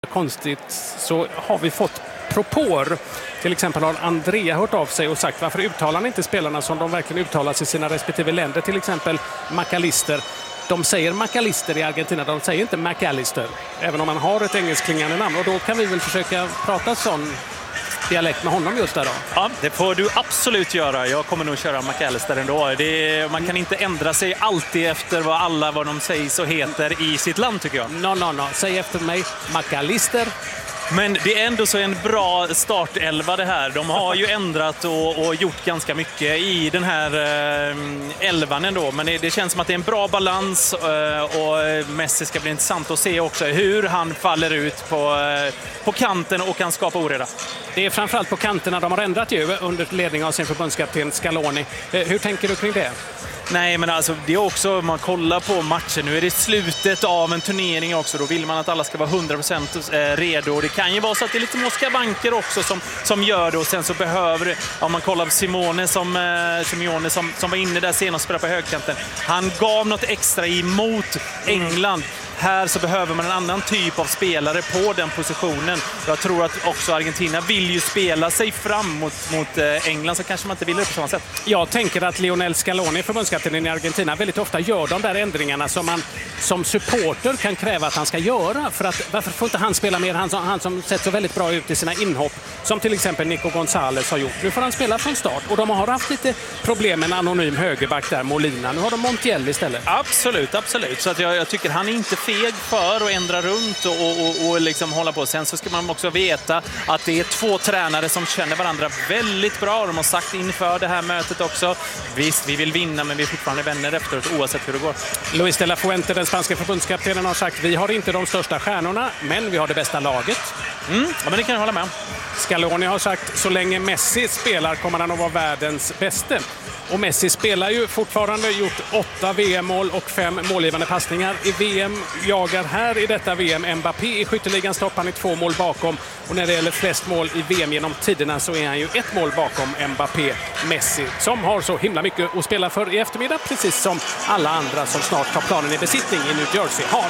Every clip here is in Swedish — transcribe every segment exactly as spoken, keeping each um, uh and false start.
Konstigt så har vi fått propåer. Till exempel har Andrea hört av sig och sagt varför uttalar ni inte spelarna som de verkligen uttalas i sina respektive länder. Till exempel McAllister. De säger McAllister i Argentina, de säger inte McAllister. Även om man har ett engelskklingande namn. Och då kan vi väl försöka prata sån dialekt med honom just där då. Ja, det får du absolut göra. Jag kommer nog köra McAllister ändå. Det är, man kan inte ändra sig alltid efter vad alla vad de säger så heter i sitt land tycker jag. No, no, no. Säg efter mig McAllister. Men det är ändå så en bra startelva det här. De har ju ändrat och, och gjort ganska mycket i den här eh, elvan ändå. Men det, det känns som att det är en bra balans eh, och Messi ska bli intressant att se också hur han faller ut på, eh, på kanten och kan skapa oreda. Det är framförallt på kanterna de har ändrat ju under ledning av sin förbundskapten Scaloni. Eh, hur tänker du kring det? Nej, men alltså det är också, om man kollar på matchen, nu är det slutet av en turnering också, då vill man att alla ska vara hundra procent redo. Och det kan ju vara så att det är lite moskavanker också som, som gör det, och sen så behöver, om man kollar på Simone som, eh, Simeone som, som var inne där senast och spelade på högkanten, han gav något extra emot England. Här så behöver man en annan typ av spelare på den positionen. Jag tror att också Argentina vill ju spela sig fram mot, mot England, så kanske man inte vill det på samma sätt. Jag tänker att Lionel Scaloni, förbundskaptenen i Argentina, väldigt ofta gör de där ändringarna som man som supporter kan kräva att han ska göra. För att, varför får inte han spela mer? Han som, han som sett så väldigt bra ut i sina inhopp, som till exempel Nico González har gjort. Nu får han spela från start, och de har haft lite problem med en anonym högerback där, Molina. Nu har de Montiel istället. Absolut, absolut. Så att jag, jag tycker han är inte feg för att ändra runt och, och, och liksom hålla på. Sen så ska man också veta att det är två tränare som känner varandra väldigt bra. De har sagt inför det här mötet också, visst, vi vill vinna, men vi är fortfarande vänner efteråt oavsett hur det går. Luis de la Fuente, den spanska förbundskaptenen, har sagt vi har inte de största stjärnorna, men vi har det bästa laget. Mm, ja, men det kan jag hålla med om. Scaloni har sagt så länge Messi spelar kommer han att vara världens bäste. Och Messi spelar ju fortfarande, gjort åtta V M-mål och fem målgivande passningar. I V M jagar här i detta V M Mbappé i skytteligan, stoppar han i två mål bakom. Och när det gäller flest mål i V M genom tiderna så är han ju ett mål bakom Mbappé. Messi, som har så himla mycket att spela för i eftermiddag, precis som alla andra som snart tar planen i besittning i New Jersey har.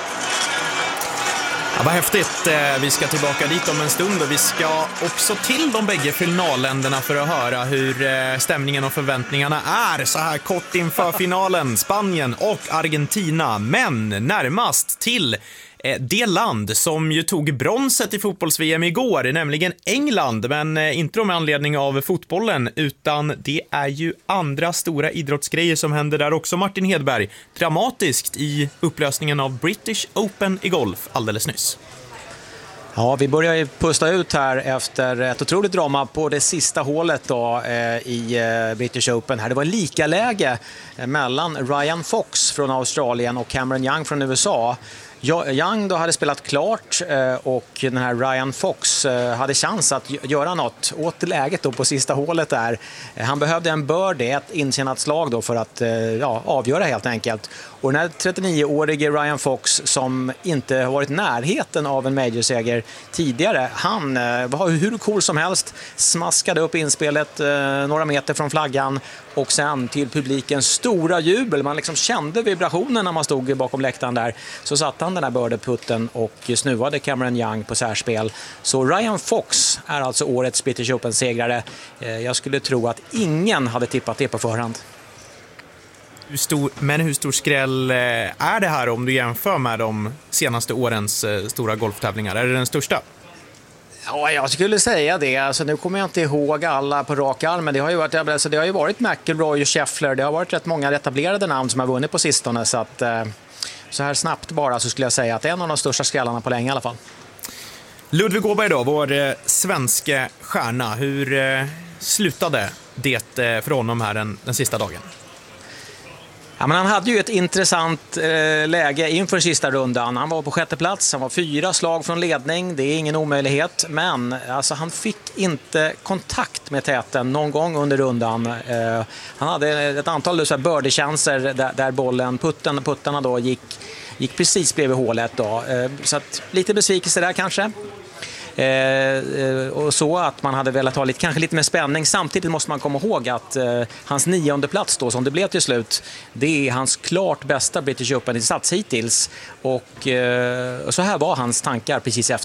Ja, vad häftigt. Vi ska tillbaka dit om en stund, och vi ska också till de bägge finalländerna för att höra hur stämningen och förväntningarna är så här kort inför finalen. Spanien och Argentina, men närmast till det land som ju tog bronset i fotbolls-V M igår, nämligen England, men inte med anledning av fotbollen, utan det är ju andra stora idrottsgrejer som händer där också, Martin Hedberg. Dramatiskt i upplösningen av British Open i golf alldeles nyss. Ja, vi börjar ju pusta ut här efter ett otroligt drama på det sista hålet då, eh, i eh, British Open. Här det var lika läge eh, mellan Ryan Fox från Australien och Cameron Young från U S A. Young då hade spelat klart och den här Ryan Fox hade chans att göra något åt läget då på sista hålet där. Han behövde en birdie, ett intjänat slag då för att ja, avgöra helt enkelt. Och den här trettionio-årige Ryan Fox, som inte har varit närheten av en majorseger tidigare, han var hur cool som helst, smaskade upp inspelet några meter från flaggan, och sen till publikens stora jubel, man liksom kände vibrationen när man stod bakom läktaren där, så satt han den här bördeputten och snuvade Cameron Young på särspel. Så Ryan Fox är alltså årets British Open-segrare. Jag skulle tro att ingen hade tippat det på förhand. Hur stor, men hur stor skräll är det här om du jämför med de senaste årens stora golftävlingar? Är det den största? Ja, jag skulle säga det. Alltså, nu kommer jag inte ihåg alla på rak arm, men det har ju varit, alltså, det har ju varit McIlroy och Scheffler. Det har varit rätt många etablerade namn som har vunnit på sistone, så att så här snabbt bara så skulle jag säga att det är en av de största skrällarna på länge i alla fall. Ludvig Åberg då, vår eh, svenska stjärna. Hur eh, slutade det eh, för honom här den, den sista dagen? Ja, men han hade ju ett intressant eh, läge inför sista rundan. Han var på sjätte plats, han var fyra slag från ledning, det är ingen omöjlighet. Men alltså, han fick inte kontakt med täten någon gång under rundan. Eh, han hade ett antal birdie-chanser där, där bollen, putten, puttarna då gick, gick precis bredvid hålet. Då. Eh, så att, lite besvikelse där kanske. Eh, och så att man hade velat ha lite, kanske lite mer spänning. Samtidigt måste man komma ihåg att eh, hans nionde plats då, som det blev till slut, det är hans klart bästa British Open-insats hittills. Och eh, så här var hans tankar precis efter.